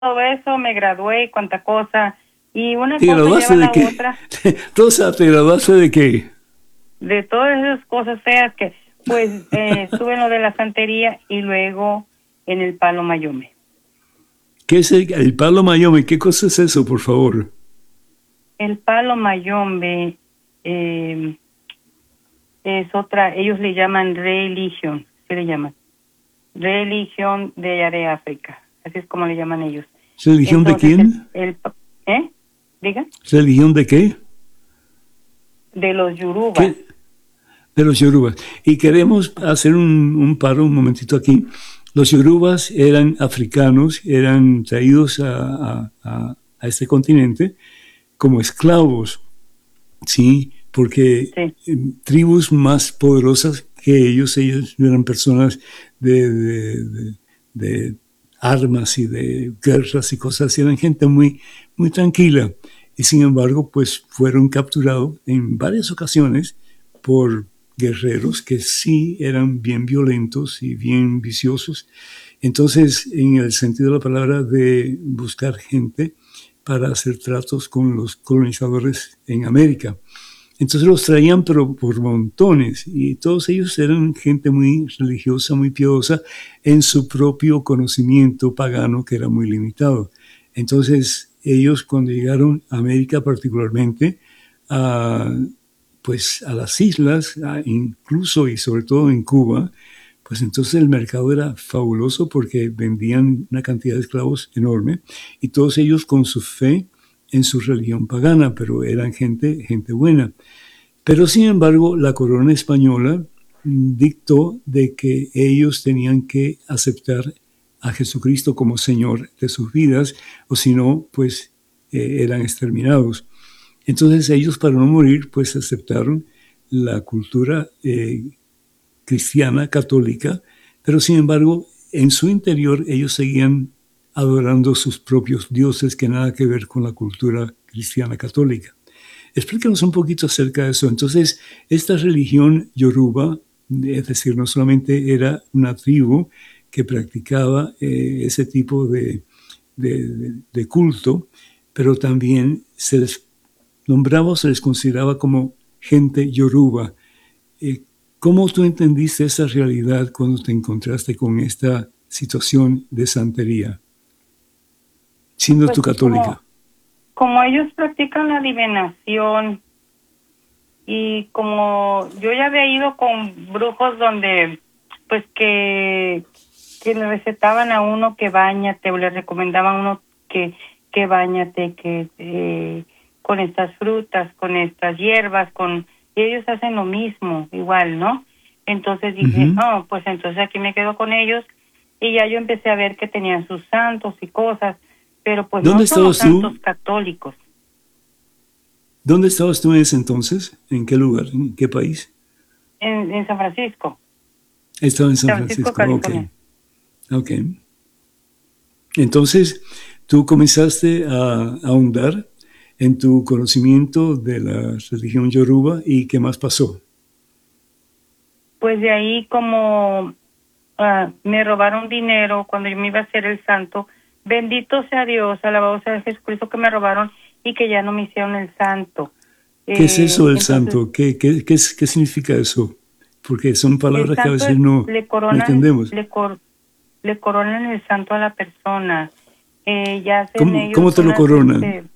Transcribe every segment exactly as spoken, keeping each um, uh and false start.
todo eso, me gradué y cuánta cosa. Y una ¿Te cosa lleva graduaste a de la qué? otra, Rosa, ¿te graduaste de qué? de todas esas cosas feas que, pues, eh, estuve en lo de la santería y luego en el palo mayome. ¿Qué es el, el palo mayome? ¿Qué cosa es eso, por favor? El palo mayombe eh, es otra, ellos le llaman religión, ¿qué le llaman? Religión de allá de África, así es como le llaman ellos. ¿Religión de Entonces, el, quién? el ¿eh? Diga, ¿Religión de qué? de los yorubas. ¿Qué? De los yorubas. Y queremos hacer un, un paro un momentito aquí. Los yorubas eran africanos, eran traídos a, a, a, a este continente como esclavos, ¿sí? Porque Sí. eh, tribus más poderosas que ellos, ellos eran personas de, de, de, de armas y de guerras y cosas, eran gente muy, muy tranquila. Y sin embargo, pues fueron capturados en varias ocasiones por guerreros que sí eran bien violentos y bien viciosos. Entonces, en el sentido de la palabra de buscar gente para hacer tratos con los colonizadores en América. Entonces los traían pero por montones y todos ellos eran gente muy religiosa, muy piadosa en su propio conocimiento pagano que era muy limitado. Entonces ellos cuando llegaron a América particularmente, a, pues a las islas, a, incluso y sobre todo en Cuba, pues entonces el mercado era fabuloso porque vendían una cantidad de esclavos enorme y todos ellos con su fe en su religión pagana, pero eran gente, gente buena. Pero sin embargo, la corona española dictó de que ellos tenían que aceptar a Jesucristo como Señor de sus vidas, o si no, pues eh, eran exterminados. Entonces ellos, para no morir, pues aceptaron la cultura eh, cristiana, católica, pero sin embargo, en su interior ellos seguían adorando sus propios dioses que nada que ver con la cultura cristiana católica. Explícanos un poquito acerca de eso. Entonces, esta religión yoruba, es decir, no solamente era una tribu que practicaba eh, ese tipo de, de, de, culto, pero también se les nombraba o se les consideraba como gente yoruba. Eh, ¿Cómo tú entendiste esa realidad cuando te encontraste con esta situación de santería, siendo Pues tú como, católica? como ellos practican la adivinación y como yo ya había ido con brujos donde pues que, que le recetaban a uno que báñate o le recomendaban a uno que, que báñate, que eh, con estas frutas, con estas hierbas, con y ellos hacen lo mismo, igual, ¿no? Entonces dije, Uh-huh. oh, pues entonces aquí me quedo con ellos y ya yo empecé a ver que tenían sus santos y cosas, pero pues ¿Dónde no son los estabas santos tú? católicos. ¿Dónde estabas tú en ese entonces? ¿En qué lugar? ¿En qué país? En, en San Francisco, Estaba en San San Francisco, Francisco. Ok. California. Ok. Entonces, tú comenzaste a, a ahondar en tu conocimiento de la religión yoruba y ¿qué más pasó? Pues de ahí como uh, me robaron dinero cuando yo me iba a hacer el santo, bendito sea Dios, alabado sea Jesucristo que me robaron y que ya no me hicieron el santo. ¿Qué es Eh, eso del entonces, santo? ¿Qué, qué, qué, es- qué significa eso? Porque son el palabras que a santo veces es, no, le no coronan, entendemos. le, cor, le coronan el santo a la persona. Eh, ya hacen ¿Cómo, ellos cómo te lo unas, coronan? este,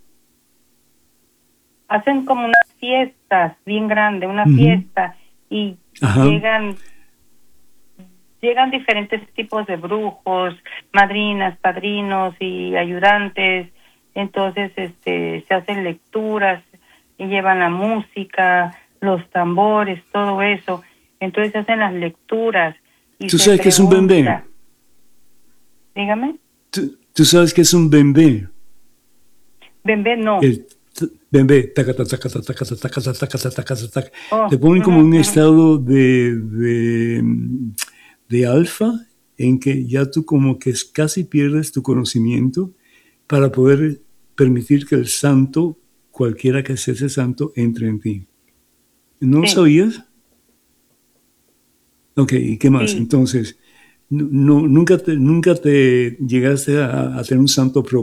hacen como unas fiestas bien grandes, una Uh-huh. fiesta y Ajá. llegan llegan diferentes tipos de brujos, madrinas, padrinos y ayudantes. Entonces, este, se hacen lecturas y llevan la música, los tambores, todo eso. Entonces se hacen las lecturas y ¿Tú se sabes qué es un bembé? pregunta. Dígame. ¿Tú, tú sabes qué es un bembé? Ven, ven, no. El t- bembé, taca, taca, taca, taca, taca, taca, taca, taca, taca, taca. Oh, Te ponen como mhm, en un mhm. estado de, de, de alfa en que ya tú como que casi pierdes tu conocimiento para poder permitir que el santo, cualquiera que sea ese santo, entre en ti. ¿No lo Sí, sabías? Ok, ¿y qué más? sí. Entonces, no, nunca, te, nunca te llegaste a, a tener un santo propio.